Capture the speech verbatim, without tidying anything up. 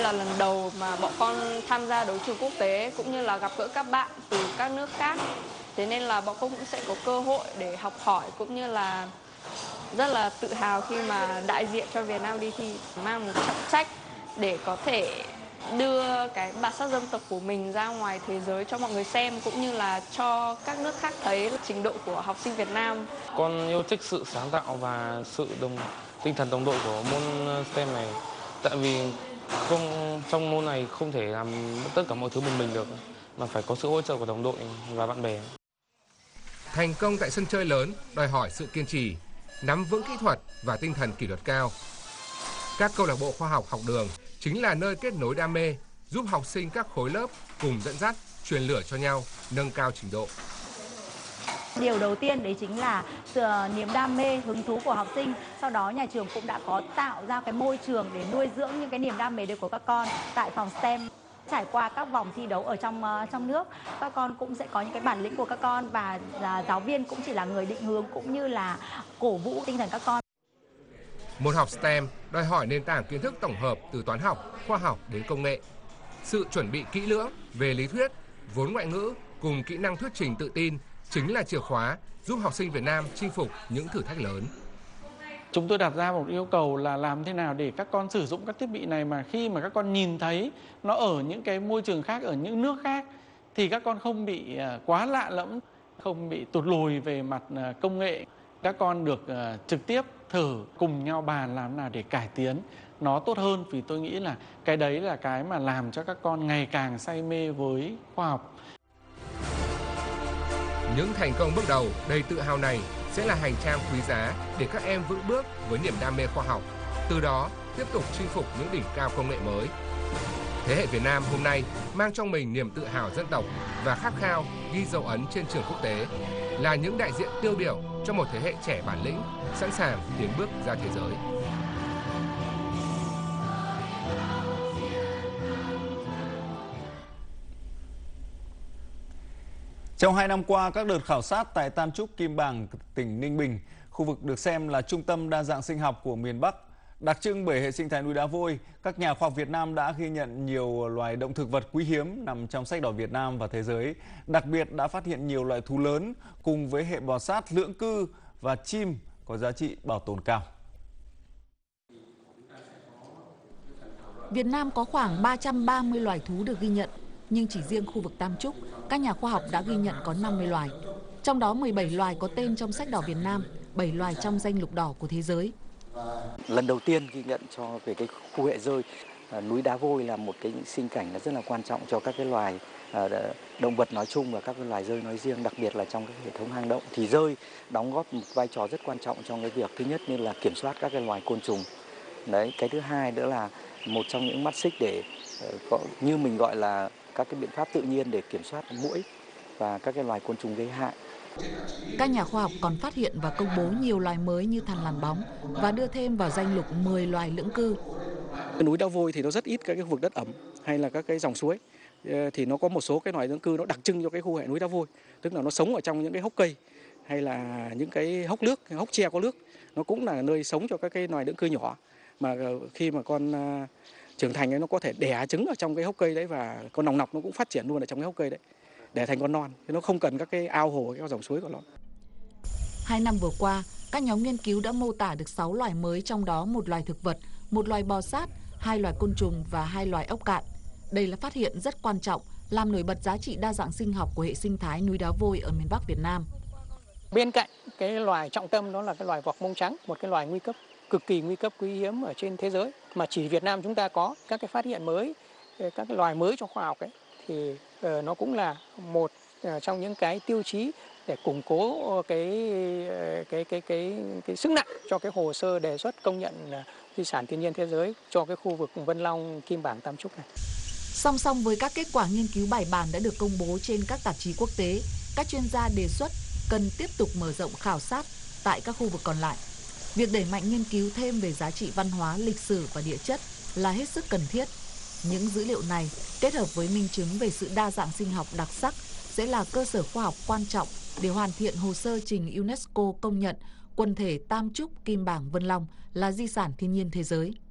là lần đầu mà bọn con tham gia đấu trường quốc tế cũng như là gặp gỡ các bạn từ các nước khác. Thế nên là bọn con cũng sẽ có cơ hội để học hỏi cũng như là rất là tự hào khi mà đại diện cho Việt Nam đi thi, mang một trọng trách để có thể đưa cái bản sắc dân tộc của mình ra ngoài thế giới cho mọi người xem, cũng như là cho các nước khác thấy trình độ của học sinh Việt Nam. Con yêu thích sự sáng tạo và sự đồng tinh thần đồng đội của môn STEM này. Tại vì không trong môn này không thể làm tất cả mọi thứ một mình được, mà phải có sự hỗ trợ của đồng đội và bạn bè. Thành công tại sân chơi lớn đòi hỏi sự kiên trì, nắm vững kỹ thuật và tinh thần kỷ luật cao. Các câu lạc bộ khoa học học đường chính là nơi kết nối đam mê, giúp học sinh các khối lớp cùng dẫn dắt, truyền lửa cho nhau, nâng cao trình độ. Điều đầu tiên đấy chính là sự niềm đam mê, hứng thú của học sinh. Sau đó nhà trường cũng đã có tạo ra cái môi trường để nuôi dưỡng những cái niềm đam mê đấy của các con tại phòng STEM. Trải qua các vòng thi đấu ở trong uh, trong nước, các con cũng sẽ có những cái bản lĩnh của các con, và uh, giáo viên cũng chỉ là người định hướng cũng như là cổ vũ tinh thần các con. Môn học STEM đòi hỏi nền tảng kiến thức tổng hợp từ toán học, khoa học đến công nghệ. Sự chuẩn bị kỹ lưỡng về lý thuyết, vốn ngoại ngữ cùng kỹ năng thuyết trình tự tin chính là chìa khóa giúp học sinh Việt Nam chinh phục những thử thách lớn. Chúng tôi đặt ra một yêu cầu là làm thế nào để các con sử dụng các thiết bị này mà khi mà các con nhìn thấy nó ở những cái môi trường khác, ở những nước khác thì các con không bị quá lạ lẫm, không bị tụt lùi về mặt công nghệ. Các con được trực tiếp thử cùng nhau bàn làm nào để cải tiến nó tốt hơn, vì tôi nghĩ là cái đấy là cái mà làm cho các con ngày càng say mê với khoa học. Những thành công bước đầu đầy tự hào này sẽ là hành trang quý giá để các em vững bước với niềm đam mê khoa học, từ đó tiếp tục chinh phục những đỉnh cao công nghệ mới. Thế hệ Việt Nam hôm nay mang trong mình niềm tự hào dân tộc và khát khao ghi dấu ấn trên trường quốc tế, là những đại diện tiêu biểu cho một thế hệ trẻ bản lĩnh, sẵn sàng tiến bước ra thế giới. Trong hai năm qua, các đợt khảo sát tại Tam Trúc, Kim Bảng, tỉnh Ninh Bình, khu vực được xem là trung tâm đa dạng sinh học của miền Bắc, đặc trưng bởi hệ sinh thái núi đá vôi, các nhà khoa học Việt Nam đã ghi nhận nhiều loài động thực vật quý hiếm nằm trong sách đỏ Việt Nam và thế giới. Đặc biệt đã phát hiện nhiều loại thú lớn cùng với hệ bò sát, lưỡng cư và chim có giá trị bảo tồn cao. Việt Nam có khoảng ba trăm ba mươi loài thú được ghi nhận, nhưng chỉ riêng khu vực Tam Trúc, các nhà khoa học đã ghi nhận có năm mươi loài. Trong đó mười bảy loài có tên trong sách đỏ Việt Nam, bảy loài trong danh lục đỏ của thế giới. Lần đầu tiên ghi nhận cho về cái khu hệ rơi, à, núi đá vôi là một cái sinh cảnh là rất là quan trọng cho các cái loài à, động vật nói chung và các cái loài rơi nói riêng, đặc biệt là trong cái hệ thống hang động thì rơi đóng góp một vai trò rất quan trọng trong cái việc thứ nhất như là kiểm soát các cái loài côn trùng. Đấy, cái thứ hai nữa là một trong những mắt xích để uh, có, như mình gọi là các cái biện pháp tự nhiên để kiểm soát muỗi và các cái loài côn trùng gây hại. Các nhà khoa học còn phát hiện và công bố nhiều loài mới như thằn lằn bóng và đưa thêm vào danh mục mười loài lưỡng cư. Cái núi đá vôi thì nó rất ít các cái khu vực đất ẩm hay là các cái dòng suối, thì nó có một số cái loài lưỡng cư nó đặc trưng cho cái khu hệ núi đá vôi, tức là nó sống ở trong những cái hốc cây hay là những cái hốc nước, hốc tre có nước, nó cũng là nơi sống cho các cái loài lưỡng cư nhỏ mà khi mà con trưởng thành ấy nó có thể đẻ trứng ở trong cái hốc cây đấy và con nòng nọc nó cũng phát triển luôn ở trong cái hốc cây đấy để thành con non, nó không cần các cái ao hồ, các dòng suối của nó. Hai năm vừa qua, các nhóm nghiên cứu đã mô tả được sáu loài mới, trong đó một loài thực vật, một loài bò sát, hai loài côn trùng và hai loài ốc cạn. Đây là phát hiện rất quan trọng, làm nổi bật giá trị đa dạng sinh học của hệ sinh thái núi đá vôi ở miền Bắc Việt Nam. Bên cạnh cái loài trọng tâm đó là cái loài vọc mông trắng, một cái loài nguy cấp, cực kỳ nguy cấp quý hiếm ở trên thế giới mà chỉ Việt Nam chúng ta có. Các cái phát hiện mới, các cái loài mới cho khoa học ấy thì uh, nó cũng là một uh, trong những cái tiêu chí để củng cố cái cái cái cái cái sức nặng cho cái hồ sơ đề xuất công nhận uh, di sản thiên nhiên thế giới cho cái khu vực Vân Long, Kim Bảng, Tam Trúc này. Song song với các kết quả nghiên cứu bài bản đã được công bố trên các tạp chí quốc tế, các chuyên gia đề xuất cần tiếp tục mở rộng khảo sát tại các khu vực còn lại. Việc đẩy mạnh nghiên cứu thêm về giá trị văn hóa, lịch sử và địa chất là hết sức cần thiết. Những dữ liệu này kết hợp với minh chứng về sự đa dạng sinh học đặc sắc sẽ là cơ sở khoa học quan trọng để hoàn thiện hồ sơ trình UNESCO công nhận quần thể Tam Trúc, Kim Bảng, Vân Long là di sản thiên nhiên thế giới.